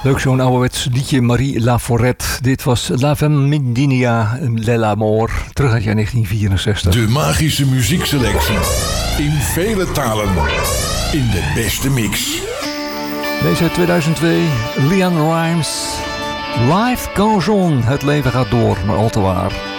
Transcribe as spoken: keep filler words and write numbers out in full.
Leuk zo'n ouderwets liedje, Marie Laforêt. Dit was La Femminidia L'Amour, terug uit jaar negentien vierenzestig. De magische muziekselectie. In vele talen. In de beste mix. Deze uit tweeduizend twee, Leanne Rimes. Life goes on. Het leven gaat door, maar al te waar.